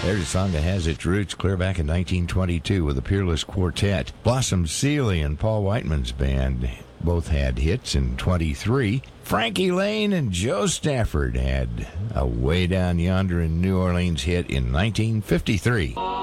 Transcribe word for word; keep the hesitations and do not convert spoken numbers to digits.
There's a song that has its roots clear back in nineteen twenty-two with the Peerless Quartet. Blossom Seeley and Paul Whiteman's band both had hits in twenty-three. Frankie Lane and Joe Stafford had a Way Down Yonder in New Orleans hit in nineteen fifty-three.